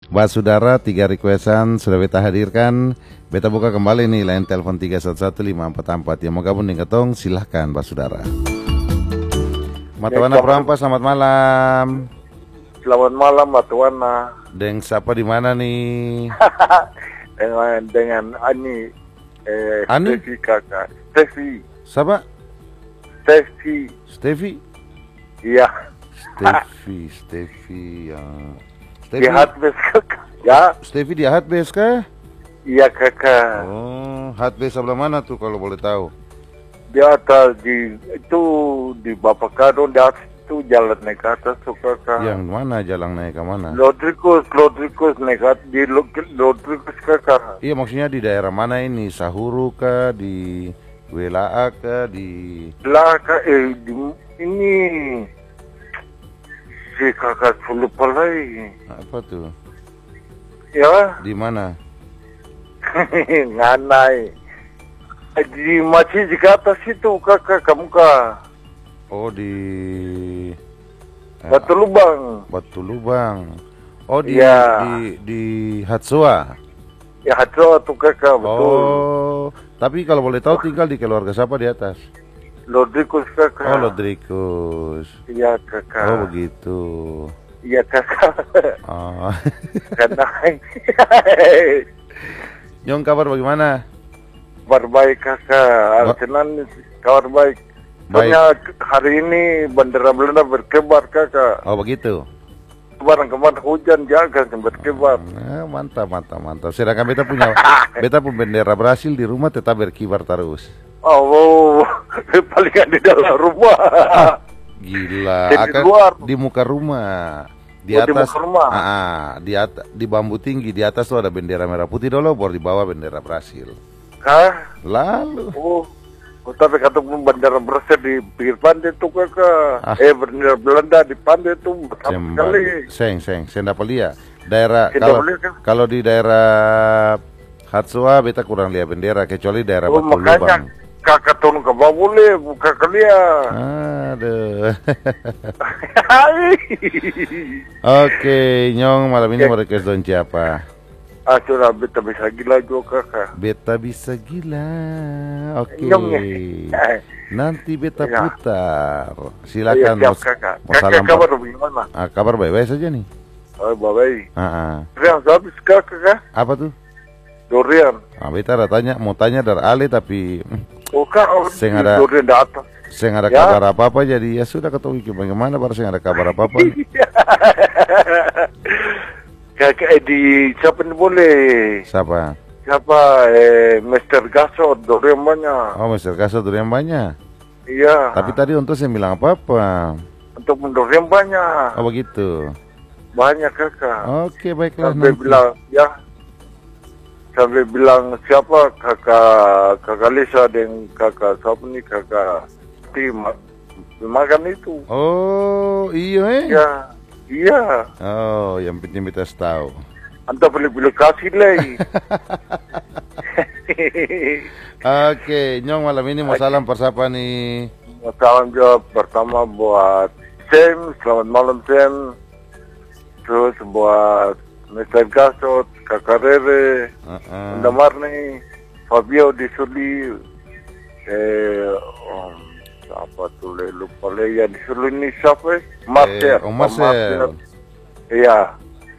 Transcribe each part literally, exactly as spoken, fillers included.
Basudara, tiga requestan sudah beta hadirkan. Beta buka kembali nih line telepon tiga satu satu lima empat empat. Yang mau gabung dengan ketong silahkan Basudara. Matawana Perampa, selamat malam. Selamat malam Matawana. Deng siapa di mana nih? dengan dengan Ani eh Ani? Stevi kakak. Stevi. Siapa? Stevi. Stevi? Iya. Stevi, Stevi yang Stevi. Di Hatbes kakak. Ya. Stevi di Hatbes kah? Iya kakak. Oh, Hatbes sebelah mana tuh kalau boleh tahu? Di atas di itu di Bapakado di atas itu jalan naik ke atas tuh kakak. Yang mana jalan naik ke mana? Lodrikus, Lodrikus naik ke- di Lodrikus kakak. Iya, maksudnya di daerah mana ini? Sahuru kah? Di Welaa kah? Di Belakang eh di, ini si kakak lupa lagi. apa tuh? Ya. Di mana? Nganai di masjid di atas itu kakak kamu kak Oh, di eh, Batu Lubang. Batu Lubang. Oh, di Ya. di di Hatsua. Ya hati tuh kakak betul. Oh, tapi kalau boleh tahu tinggal di keluarga siapa di atas? Lodrikus kakak. Oh, Lodrikus. Iya kakak. Oh, begitu. Iya kakak. Oh. Karena Nyong, kabar bagaimana? kabar baik kakak. Arsenan kabar baik. Baik. Soalnya hari ini bendera Belanda berkibar kakak. Oh, begitu. Kemarin-kemarin hujan jaga berkibar. Nah, mantap, mantap, mantap. Sedangkan beta punya beta pun bendera Brasil di rumah tetap berkibar terus. Oh, palingan di dalam rumah. Gila, Di akan luar. di muka rumah. Di Oh, di atas, muka rumah. ah, ah, di atas, di bambu tinggi di atas tuh ada bendera merah putih dulu, baru di bawah bendera Brasil. Kah? Lalu, Oh, oh tapi kata bendera Brasil di pinggir pantai tuh kakak. Ah. Eh bendera Belanda di pantai tuh betul sekali. seng, seng, seng dapat lihat. Daerah Seng kalau dapat lihat, kan? kalau di daerah Hatsua beta kurang lihat bendera kecuali daerah Oh Batu makanya Lubang. kakak turun ke bawah boleh buka kalian. Aduh. Oke, Nyong, malam ini Ya. mau request don siapa? Ah sudah beta bisa gila juga kakak. Beta bisa gila. Oke. Nyong ya. Nanti beta Ya. putar. Iya, Silakan. siap mau- kakak. mau Kakak salam kabar Pak. bagaimana? Ah, kabar baik-baik saja nih. Oh baik. Ah, ah. Durian habis kakak kak? Apa tuh? Durian. Ah, beta ada tanya, mau tanya dari Ale tapi hmm, Oh kak, oh, Seng ada- durian di atas. saya nggak ada Ya. kabar apa-apa, jadi ya sudah ketemu bagaimana baru saya nggak ada kabar apa-apa. Kakak eh, di siapa nih boleh? Siapa? Siapa eh mister Gasot durian banyak. Oh, mister Kaso durian banyak. Iya. Tapi tadi untuk saya bilang apa-apa. Untuk durian banyak. Oh, begitu. Banyak kakak. Oke, baiklah. Sampai nanti. bilang ya. Sampai bilang siapa kakak kakak Lisa dan kakak siapa nih kakak Tim makan itu. Oh, iya eh. Ya. Iya. Oh, yang penting kita tahu. Anta boleh-boleh kasih lagi. Oke, Nyong, malam ini mau salam persapa nih. Salam jawab pertama buat Sam, selamat malam Sam. Terus buat mister Gasot, Kakak Rere, Uh-uh. Bunda Marni, Fabio di Suli, eh, um, siapa tuh le, lupa le, ya di Suli ini siapa? Eh? Marcel. Eh, oh, Marcel. Iya.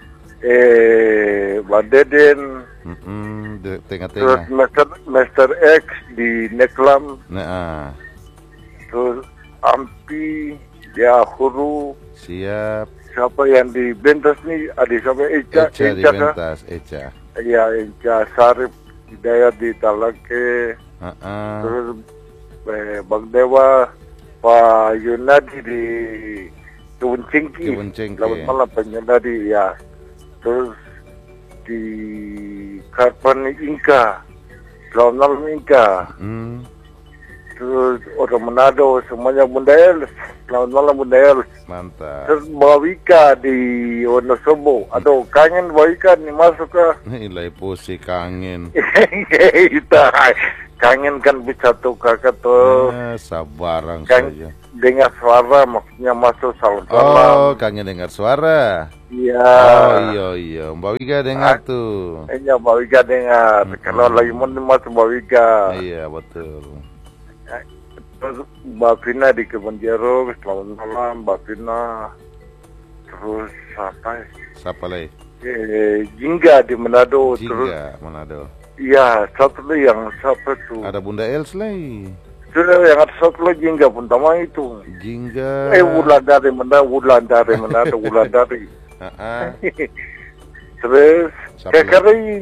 Eh, Mbak Deden, Mm-mm, di terus tengah-tengah. mister mister X di Neklam. Nah, ah. Terus Ampi, dia Huru, Siap. siapa yang di Bentas nih, adik siapa Eca, Eca di Eca kah? pentas, Eca. Iya, Eca Sarip, Hidayat di Talake, Uh-uh. terus eh, Bang Dewa, Pak Yunadi di Kebun Cingki, Kebun Cingki. selamat malam Pak Yunadi, ya. Terus di Karpani Inka, selamat malam Inka. Hmm. Terus orang Manado semuanya Bunda El, selamat malam Bunda El. Mantap. Terus bawa Wika di Wonosobo. Aduh kangen bawa Wika nih masuk ke. Nilai pusi kangen. Kita kangen kan bisa tuh kakak tuh. Ya, sabarang Kan saja. dengar suara maksudnya masuk Oh, salam-salam. kangen dengar suara. Iya. Oh iya iya, Mbak Wika dengar tuh. Iya Mbak Wika dengar. Mm-mm. Kalau lagi mau masuk Mbak Wika. Iya betul. Terus Mbak Vina di Kebun Jeruk, selamat malam Mbak Vina. Terus apa ya? Siapa lagi? Eh, Jingga di Manado. Terus Jingga Manado. iya satu lagi yang siapa tuh? Ada Bunda Els lagi. Sudah yang ada satu lagi Jingga pun sama itu. Jingga. Eh Wulandari Manado, Wulandari Manado, Wulandari. Ah, Terus Siapa Kekarin,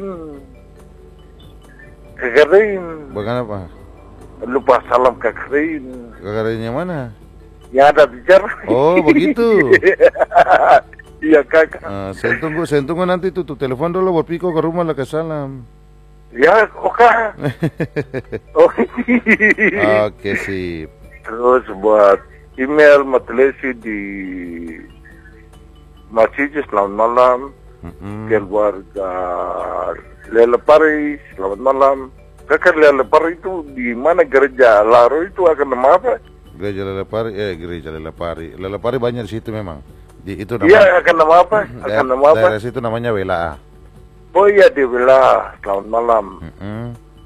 Kekarin. Bagaimana apa? Lupa salam Kekarin. Kakaknya mana? Yang ada bicara. Oh begitu. Iya kakak. Ah, saya tunggu, saya tunggu nanti tuh, tuh telepon dulu buat Piko ke rumah lah ke salam. Ya, oke. Oh. Oke sip. Terus buat email Matlesi di Masjid selamat malam. Mm-mm. Keluarga Lele Pari selamat malam. Kakak Lele Pari itu di mana gereja Laro itu akan nama apa? Gereja Lelepari, eh gereja Lelepari. Lelepari banyak di situ memang. Di itu Iya nama. akan nama apa? Akan daer- nama apa? Daerah situ namanya Wela. Oh iya di Wela. Selamat malam. Mm-mm.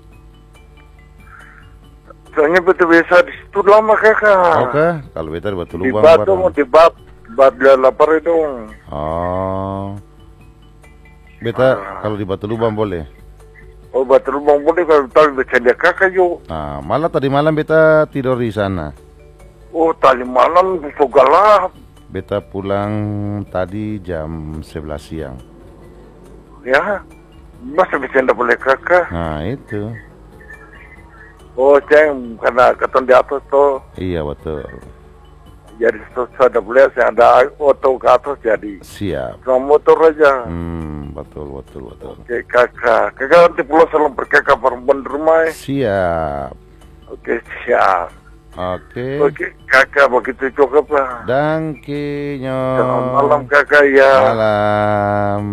Soalnya betul biasa di situ lama kakak. Oke, kalau beta di Batu Di Lubang. Batu barang. di Bab Bab Lele Pari dong. Oh. Beta kalau di Batu Lubang boleh. Oh Batu Lubang boleh kalau tahu bercanda kakak yuk. Nah, malah tadi malam beta tidur di sana. Oh tadi malam bisa gelap. Beta pulang tadi jam sebelas siang. Ya, masa bercanda boleh kakak? Nah, itu. Oh, ceng, karena keton di atas tuh. Iya, betul. Jadi susah ada boleh, saya ada auto ke atas jadi. Siap. Sama motor aja. Hmm, betul, betul, betul. Oke kakak, kakak nanti pulang salam berkakak perempuan di rumah ya. Siap. Oke, siap. Oke. Oke, kakak begitu cukup lah. Dangke Selamat nyo. malam kakak ya. Malam.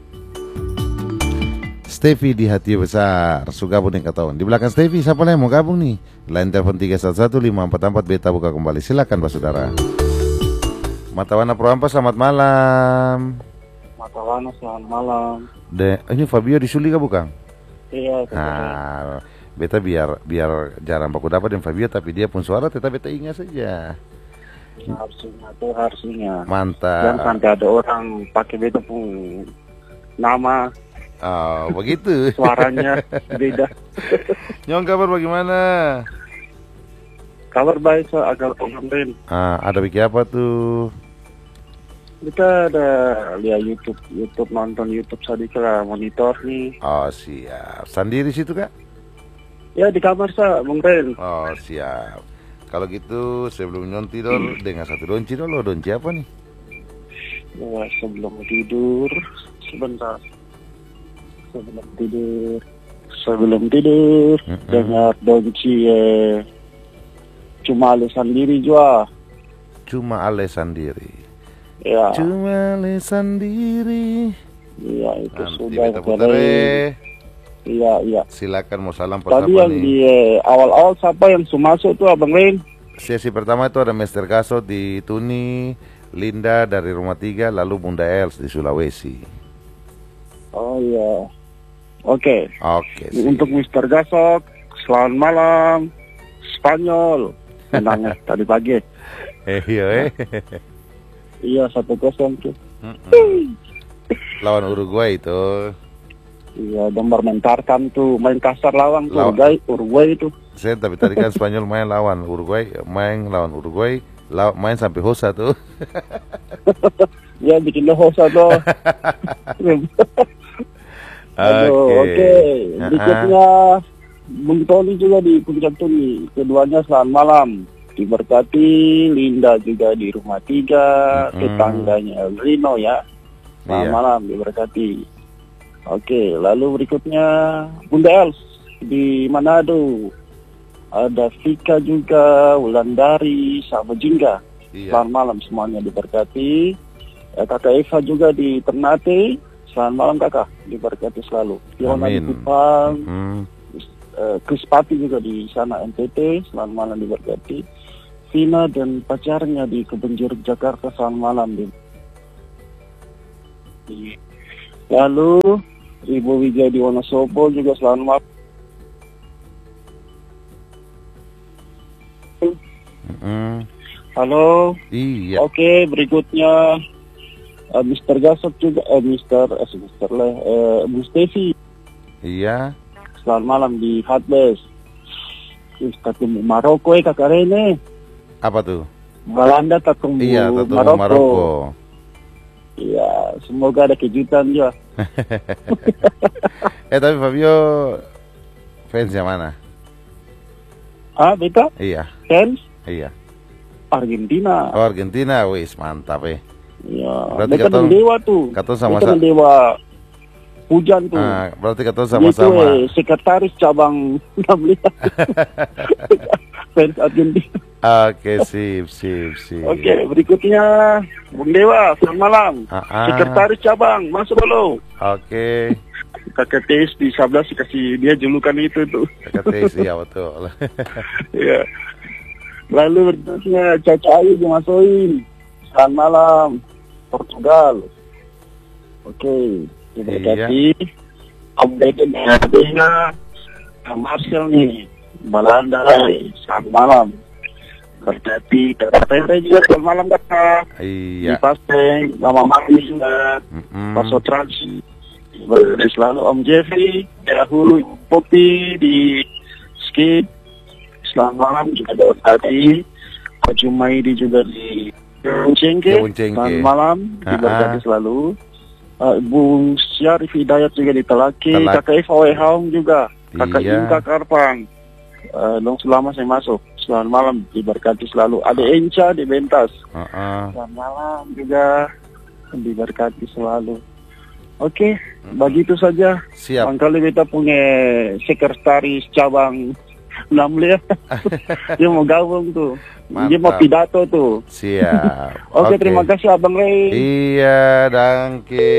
Stevie di hati besar, suka gabung dengan ketahuan. Di belakang Stevie siapa yang mau gabung nih? Line telepon tiga satu satu lima empat empat beta buka kembali. Silakan Pak Saudara. Matawana Proampa selamat malam. Matawana selamat malam. De, ini Fabio di Suli kah bukan? Iya. Nah, beta biar biar jarang baku dapat dengan Fabio tapi dia pun suara tetap beta ingat saja. Harusnya tuh harusnya. Mantap. Jangan sampai ada orang pakai beta pun nama. Oh, begitu. Suaranya beda. Nyong kabar bagaimana? Kabar baik so, agak kemarin. Ah, ada bikin apa tuh? Kita ada lihat YouTube, YouTube nonton YouTube sedikit lah, monitor nih. Oh, siap. Sendiri situ kak? Ya di kamar sa, Bung Ren. Oh, siap. Kalau gitu sebelum nyong tidur dengan satu donci dulu. Donci apa nih? Ya sebelum tidur sebentar. Sebelum tidur, sebelum tidur Mm-mm. dengar donci eh, cuma ale sendiri juga. Cuma ale sendiri. Ya, Cuma ale sendiri. iya itu Nanti sudah beta putar keren. eh. Iya, iya. Silakan mau salam per Tadi siapa yang nih? di eh, awal-awal siapa yang sudah masuk tuh Abang Ren? Sesi pertama itu ada Mister Gaso di Tuni, Linda dari Rumah Tiga, lalu Bunda Els di Sulawesi. Oh iya. Oke. Oke. sih. Untuk Mister Gasok, selamat malam. Spanyol. Menangnya tadi pagi. Eh iya eh. Iya satu kosong tuh. Mm-mm. Lawan Uruguay itu. Iya gambar mentarkan tuh main kasar lawan tuh Lawan. Uruguay, Uruguay itu. Saya tapi tadi kan Spanyol main lawan Uruguay, main lawan Uruguay, law- main sampai hosa tuh. Ya bikin hosa tuh. Aduh, Oke. oke. Berikutnya Bung Tony juga di Puncak Tuni. Keduanya selamat malam. Diberkati Linda juga di Rumah Tiga, Mm-mm. tetangganya El Rino ya. Selamat Iya. malam, diberkati. Oke, lalu berikutnya Bunda Els di Manado. Ada Vika juga, Wulandari, sama Jingga. Iya. Selamat malam semuanya diberkati. Ya, Kakak Eva juga di Ternate. Selamat malam kakak, diberkati selalu. Fiona di Amin. Kupang, Hmm. uh, Krispati juga di sana N T T, selamat malam diberkati. Vina dan pacarnya di Kebun Jeruk Jakarta, selamat malam. Di... Lalu Ibu Wijaya di Wonosobo juga selamat malam. Mm. Halo. Iya. Oke, berikutnya uh, mister Gasot juga, uh, mister Eh, mister Leh, uh, Bu Stevi. Iya. Selamat malam di Hatbes. Ketemu Maroko eh kakak Rene. Apa tuh? Belanda ketemu Iya, ketemu Maroko. Maroko. Iya, semoga ada kejutan juga. Eh tapi Fabio fans yang mana? Ah, beta? Iya. Fans Iya. Argentina. Oh Argentina, wis mantap eh. Iya. Berarti Beta kata- dewa tuh. kata sama Beta sa- dewa hujan tuh. Ah, berarti kata Dia tuh, sama-sama. eh, sekretaris cabang enam belas. Fans Argentina. Oke, sip, sip, sip. Oke, berikutnya Bung Dewa, selamat malam. Ah, ah. Sekretaris cabang, masuk dulu. Oke. Kakak Tes di sebelas kasih dia julukan itu tuh. Kata iya betul. Iya. Lalu berikutnya Caca Ayu dimasukin. Selamat malam, Portugal. Oke, diberkati. Om Dede Dina, Marcel nih, Belanda. Selamat malam. Berkati kakak Tete juga selamat malam kakak. Di Iya. Pasteng, Mama Mami juga, Mm-mm. Pak Sotransi. Berkati selalu Om Jeffrey, dahulu Popi di Skip. Selamat malam juga ada tadi. Pak Jumaidi juga di Cengke. Kebun Cengke. Selamat malam, diberkati selalu. Uh, Bung Syarif Hidayat juga di Telaki. Telaki. Kakak Eva Wehong juga. Kakak Iya. Inka Karpang. Uh, dong selama saya masuk. Selamat malam, diberkati selalu. Ada Enca di Bentas. Uh-uh. Selamat malam juga, diberkati selalu. Oke, begitu saja. Siap. Barangkali kita punya sekretaris cabang enam belas. Dia mau gabung tuh. Dia mau Mantap. pidato tuh. Siap. Oke, terima kasih Abang Ray. Iya, danke.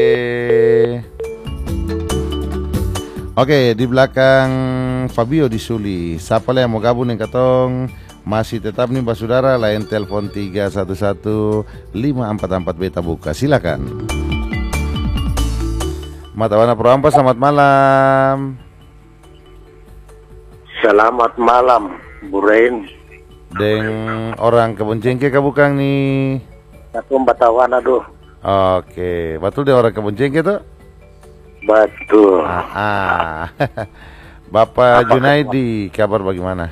Oke, di belakang Fabio di Suli. Siapa yang mau gabung nih katong? Masih tetap nih Mbak Saudara, lain telepon tiga satu satu lima empat empat beta buka. Silakan. Matawana Proampa, selamat malam. Selamat malam, Bu Rain. Deng orang Kebun Cengke kabukang nih. Aku Batawana tuh. Oke, betul deh orang Kebun Cengke tuh? Betul. Ah, ah. Bapak Junaidi, kabar bagaimana?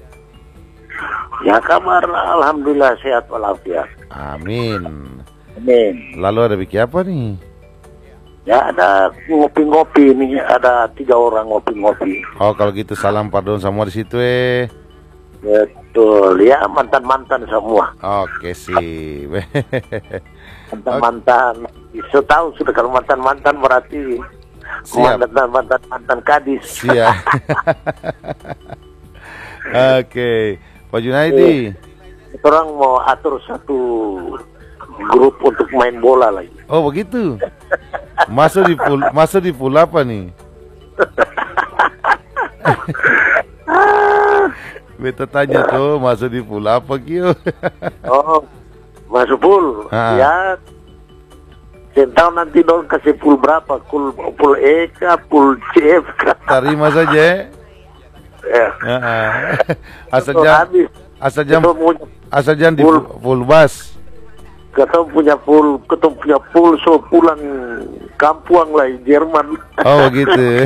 Ya kabar, alhamdulillah sehat walafiat. Amin. Amin. Lalu ada bikin apa nih? Ya ada ngopi-ngopi nih, ada tiga orang ngopi-ngopi. Oh kalau gitu salam pardon semua di situ eh. Betul, ya mantan-mantan semua. Oke sih. Mantan-mantan. Setahu sudah kalau mantan-mantan berarti Siap. mantan-mantan kadis. Siap. Oke, Pak Junaidi. Orang mau atur satu grup untuk main bola lagi. Oh begitu. Masuk di pool, masuk di pool apa nih? Beta tanya tuh masuk di pool apa kyo? Oh, masuk pool. Ah. Ya, saya tahu nanti dong kasih pool berapa? Pool, pool E kah, pool C F kah? Terima saja. Ya. Heeh. Asal Itu jangan, habis. asal jangan, Ketemu punya, asal jangan di Pool. full bus. ketemu punya pool, ketemu punya pool, so pulang kampung lah Jerman. Oh begitu.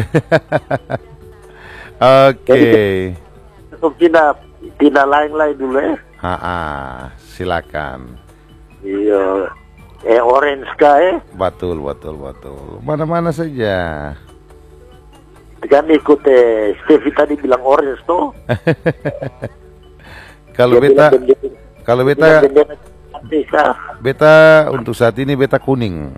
Oke. Ketemu tidak, tidak lain-lain dulu ya. Ha, silakan. Iya. Eh orange kah eh? Betul, betul, betul. Mana-mana saja. Kan ikut eh, Stevie tadi bilang orange tuh. Kalau Dia beta, bilang bendera- kalau bilang beta, bendera Afrika. beta untuk saat ini beta kuning.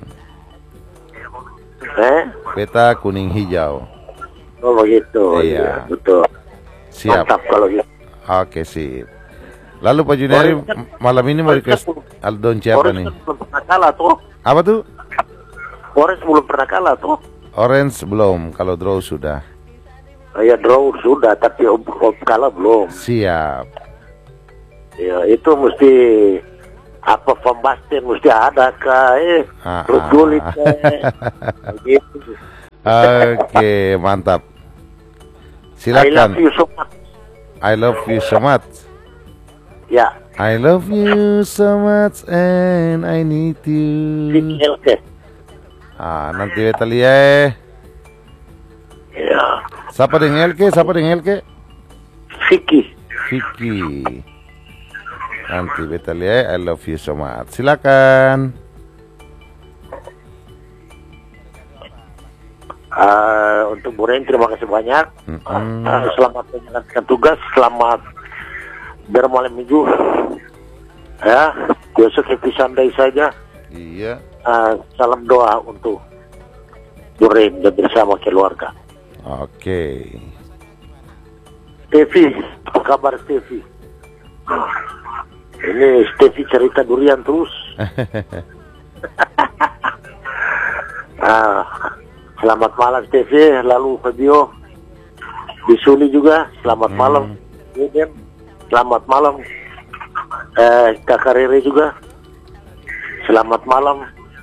Eh? Beta kuning hijau. Oh begitu. Iya. Betul. Siap. Mantap kalau gitu. Oke, sip. Lalu Pak Juniari Orange kan- malam ini mau request Aldon siapa Orange nih? kan belum pernah kalah tuh. Apa tuh? Orange belum pernah kalah tuh. Orange belum, kalau draw sudah. Ya draw sudah, tapi om, om kalah belum. Siap. Ya itu mesti apa pembastian mesti ada kah eh Ah, terus ah. gulit eh. Begitu. Oke, mantap. I love Silakan. you so much. I love you so much. Ya, I love you so much and I need you. Vicky Elke. Ah, nanti beta lihat. Ya, Siapa dengan Elke? Siapa dengan Elke? Vicky. Vicky. Nanti beta lihat. I love you so much. Silakan. Ah, untuk Bu Ren terima kasih banyak. Mm-mm. Ah, selamat menjalankan tugas, selamat bermalam minggu. Ya, besok happy Sunday saja. Iya. Ah, salam doa untuk Bu Ren dan bersama keluarga. Oke. Stevi, apa kabar Stevi? Ini Stevi cerita durian terus. Ah, selamat malam Stevi, lalu Fabio, Bisuli juga, selamat Hmm. malam. Yuden, selamat malam. Eh, Kakak Rere juga, selamat malam.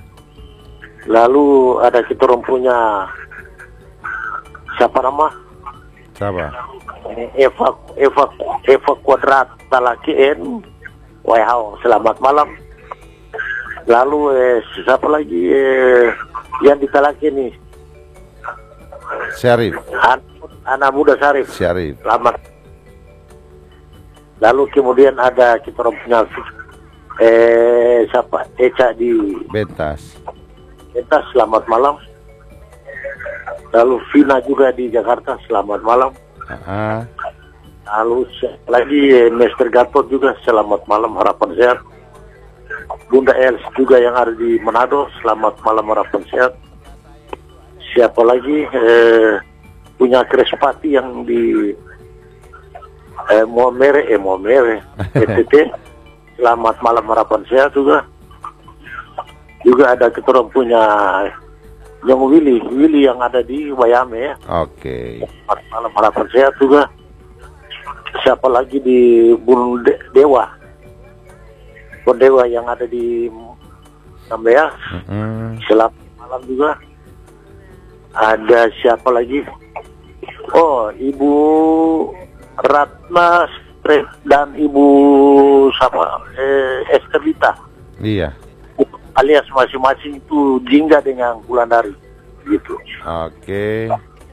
Lalu ada kita orang punya siapa nama? Siapa? Eva Eva Eva Kuadrat Talaki N. Wow, selamat malam. Lalu eh, siapa lagi eh, yang di Talaki nih? Syarif. An anak muda Sarif. Syarif. Selamat. Lalu kemudian ada kita orang punya eh siapa? Eca di Bentas. Bentas, selamat malam. Lalu Vina juga di Jakarta, selamat malam. Ah, Lalu siapa lagi eh, Mister Gatot juga, selamat malam, harapan sehat. Bunda Els juga yang ada di Manado, selamat malam, harapan sehat. Siapa lagi eh, punya Krespati yang di eh, Momere, eh Momere, P T T, selamat malam, harapan sehat juga. Juga ada kita orang punya yang Willy, Willy yang ada di Wayame ya. oke. Selamat malam, harapan sehat juga. Siapa lagi di Bun De- Dewa, Bun Dewa yang ada di Nambeas, Mm-mm. selamat malam juga. Ada siapa lagi? Oh, Ibu Ratna Stre- dan Ibu siapa? Eh, Estelita, Iya. alias masing-masing itu Jingga dengan Wulandari, gitu. Oke.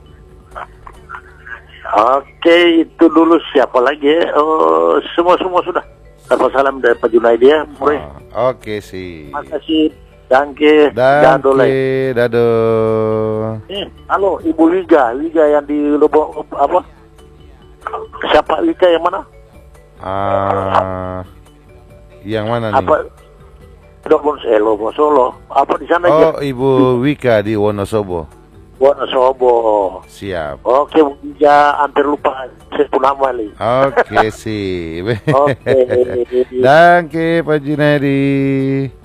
Oke, itu dulu siapa lagi ya? Oh, semua-semua sudah. Dapat salam dari Pak Junaidi ya, Mure. Oh, oke sih. Makasih, Danke, Dado Lay. Danke, dado. Eh, halo, Ibu Liga, Liga yang di Lobo apa? Siapa Liga yang mana? Ah, yang mana nih? Apa? Lobo eh, Lobo Solo. Apa di sana aja? Oh, Ibu Wika di Wonosobo. Wonosobo. Siap. Oke, Bu Liga, hampir lupa sebut nama li. Oke sih. Oke. Danke, Pak Junaidi.